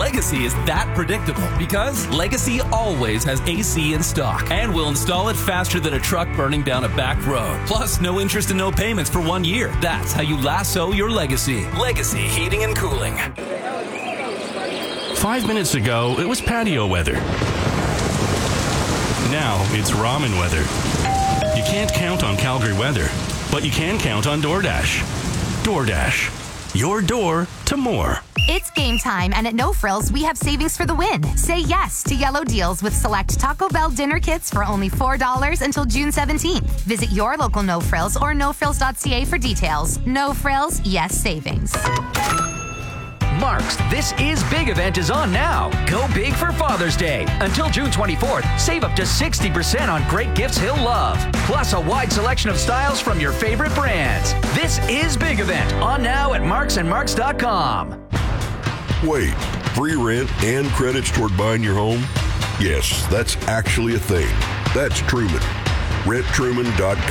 Legacy is that predictable because Legacy always has AC in stock and will install it faster than a truck burning down a back road. Plus, no interest and no payments for 1 year. That's how you lasso your Legacy. Legacy Heating and Cooling. 5 minutes ago, it was patio weather. Now it's ramen weather. You can't count on Calgary weather, but you can count on DoorDash. DoorDash. Your door to more. It's game time, and at No Frills, we have savings for the win. Say yes to yellow deals with select Taco Bell dinner kits for only $4 until June 17th. Visit your local No Frills or nofrills.ca for details. No Frills, yes savings. Mark's This Is Big event is on now. Go big for Father's Day. Until June 24th, save up to 60% on great gifts he'll love. Plus a wide selection of styles from your favorite brands. This Is Big event on now at marksandmarks.com. Wait, free rent and credits toward buying your home? Yes, that's actually a thing. That's Truman. RentTruman.com.